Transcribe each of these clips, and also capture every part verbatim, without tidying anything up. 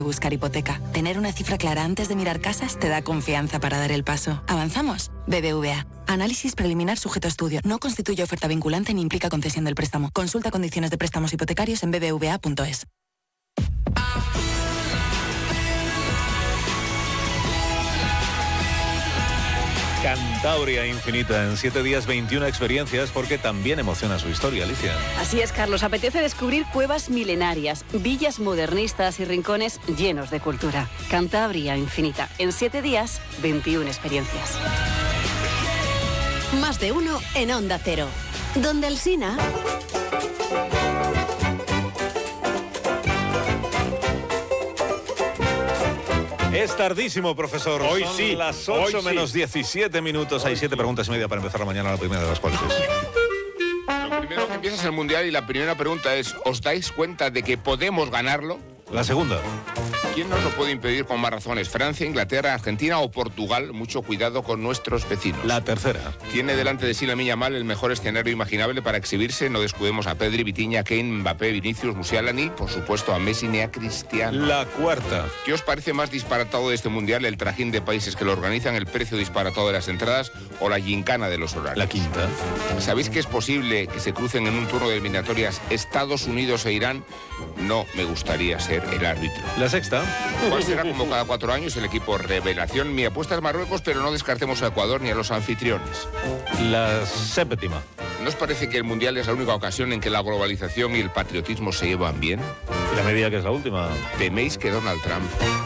Buscar hipoteca. Tener una cifra clara antes de mirar casas te da confianza para dar el paso. ¿Avanzamos? B B V A. Análisis preliminar sujeto a estudio. No constituye oferta vinculante ni implica concesión del préstamo. Consulta condiciones de préstamos hipotecarios en b b v a punto es. Cantabria Infinita, en siete días veintiuna experiencias, porque también emociona su historia, Alicia. Así es, Carlos. Apetece descubrir cuevas milenarias, villas modernistas y rincones llenos de cultura. Cantabria Infinita, en siete días, veintiuna experiencias. Más de uno en Onda Cero. Donde Alsina... Es tardísimo, profesor. Hoy Son sí. las ocho hoy menos sí. diecisiete minutos. Hay siete preguntas y media para empezar la mañana, la primera de las cuales es... Lo primero que empieza es el Mundial y la primera pregunta es, ¿os dais cuenta de que podemos ganarlo? La segunda. ¿Quién nos lo puede impedir con más razones? ¿Francia, Inglaterra, Argentina o Portugal? Mucho cuidado con nuestros vecinos. La tercera. Tiene delante de sí la Yamal el mejor escenario imaginable para exhibirse. No descuidemos a Pedri, Vitinha, Kane, Mbappé, Vinicius, Musiala, ni, por supuesto, a Messi ni a Cristiano. La cuarta. ¿Qué os parece más disparatado de este Mundial? ¿El trajín de países que lo organizan, el precio disparatado de las entradas o la gincana de los horarios? La quinta. ¿Sabéis que es posible que se crucen en un turno de eliminatorias Estados Unidos e Irán? No me gustaría ser el árbitro. La sexta. ¿Cuál será, como cada cuatro años, el equipo revelación? Mi apuesta es Marruecos, pero no descartemos a Ecuador ni a los anfitriones. La séptima. ¿No os parece que el Mundial es la única ocasión en que la globalización y el patriotismo se llevan bien? Y la media, que es la última. ¿Teméis que Donald Trump?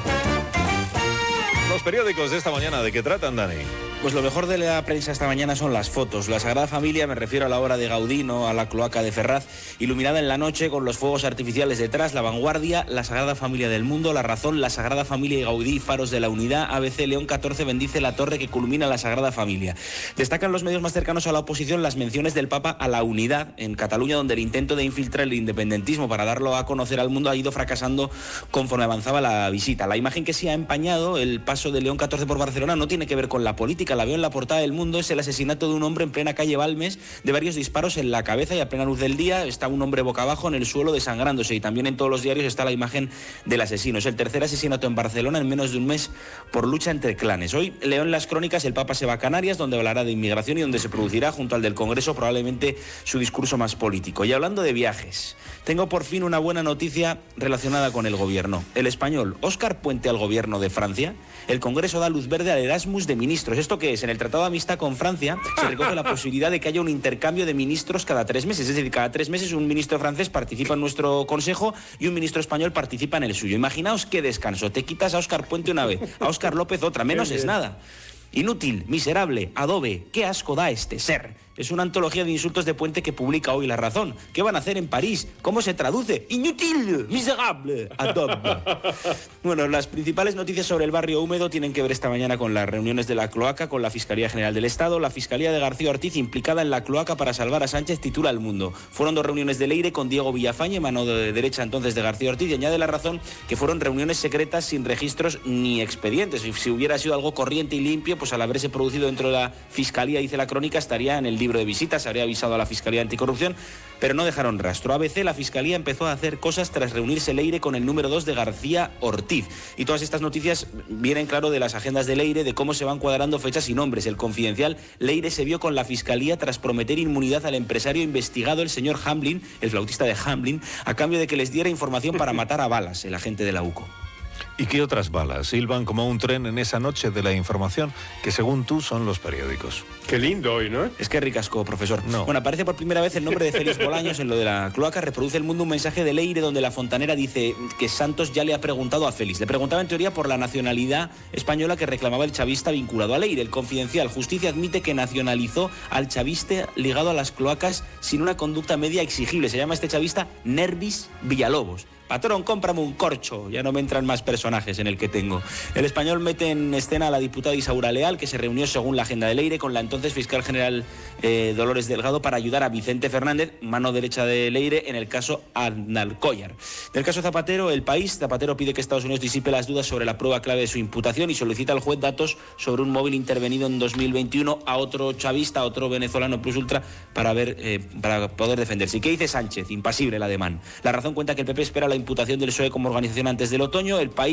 Los periódicos de esta mañana, ¿de qué tratan, Dani? Pues lo mejor de la prensa esta mañana son las fotos. La Sagrada Familia, me refiero a la obra de Gaudí, no a la cloaca de Ferraz, iluminada en la noche con los fuegos artificiales detrás. La Vanguardia, la Sagrada Familia del Mundo, La Razón, la Sagrada Familia y Gaudí, Faros de la Unidad. A B C, León catorce bendice la torre que culmina la Sagrada Familia. Destacan los medios más cercanos a la oposición las menciones del Papa a la unidad en Cataluña, donde el intento de infiltrar el independentismo para darlo a conocer al mundo ha ido fracasando conforme avanzaba la visita. La imagen que sí ha empañado el paso de León catorce por Barcelona no tiene que ver con la política. La veo en la portada del Mundo. Es el asesinato de un hombre en plena calle Balmes, de varios disparos en la cabeza, y a plena luz del día está un hombre boca abajo en el suelo desangrándose, y también en todos los diarios está la imagen del asesino. Es el tercer asesinato en Barcelona en menos de un mes por lucha entre clanes. Hoy leo en las crónicas el Papa se va a Canarias, donde hablará de inmigración y donde se producirá, junto al del Congreso, probablemente su discurso más político. Y hablando de viajes, tengo por fin una buena noticia relacionada con el gobierno. El español Óscar Puente al gobierno de Francia. El Congreso da luz verde al Erasmus de ministros. ¿Esto qué es? En el Tratado de Amistad con Francia se recoge la posibilidad de que haya un intercambio de ministros cada tres meses. Es decir, cada tres meses un ministro francés participa en nuestro consejo y un ministro español participa en el suyo. Imaginaos qué descanso. Te quitas a Óscar Puente una vez, a Óscar López otra. Menos es nada. Inútil, miserable, adobe, qué asco da este ser. Es una antología de insultos de Puente que publica hoy La Razón. ¿Qué van a hacer en París? ¿Cómo se traduce? Inútil, miserable, adobe. Bueno, las principales noticias sobre el barrio húmedo tienen que ver esta mañana con las reuniones de la cloaca, con la Fiscalía General del Estado. La Fiscalía de García Ortiz implicada en la cloaca para salvar a Sánchez, titula El Mundo. Fueron dos reuniones de Leire con Diego Villafañe, mano de derecha entonces de García Ortiz, y añade La Razón que fueron reuniones secretas sin registros ni expedientes. Si, si hubiera sido algo corriente y limpio, pues al haberse producido dentro de la Fiscalía, dice la crónica, estaría en el libro de visitas, se habría avisado a la Fiscalía Anticorrupción, pero no dejaron rastro. A B C, la Fiscalía empezó a hacer cosas tras reunirse Leire con el número dos de García Ortiz. Y todas estas noticias vienen, claro, de las agendas de Leire, de cómo se van cuadrando fechas y nombres. El Confidencial, Leire se vio con la Fiscalía tras prometer inmunidad al empresario investigado, el señor Hamblin, el flautista de Hamblin, a cambio de que les diera información para matar a balas, el agente de la UCO. ¿Y qué otras balas silban como un tren en esa noche de la información que, según tú, son los periódicos? Qué lindo hoy, ¿no? Es que ricasco, profesor. No. Bueno, aparece por primera vez el nombre de Félix Bolaños en lo de la cloaca. Reproduce El Mundo un mensaje de Leire donde la fontanera dice que Santos ya le ha preguntado a Félix. Le preguntaba en teoría por la nacionalidad española que reclamaba el chavista vinculado a Leire. El Confidencial, Justicia admite que nacionalizó al chavista ligado a las cloacas sin una conducta media exigible. Se llama este chavista Nervis Villalobos. Patrón, cómprame un corcho. Ya no me entran más personajes en el que tengo. El Español mete en escena a la diputada Isaura Leal, que se reunió según la agenda de Leire con la entonces fiscal general eh, Dolores Delgado para ayudar a Vicente Fernández, mano derecha de Leire, en el caso Arnalcollar. Del caso Zapatero, El País, Zapatero pide que Estados Unidos disipe las dudas sobre la prueba clave de su imputación y solicita al juez datos sobre un móvil intervenido en dos mil veintiuno a otro chavista, a otro venezolano plus ultra, para, ver, eh, para poder defenderse. ¿Y qué dice Sánchez? Impasible el ademán. La Razón cuenta que el P P espera la imputación del P S O E como organización antes del otoño. El País